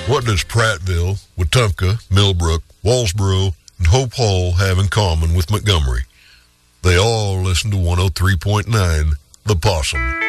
What does Prattville, Wetumpka, Millbrook, Walsboro, and Hope Hall have in common with Montgomery? They all listen to 103.9 The Possum.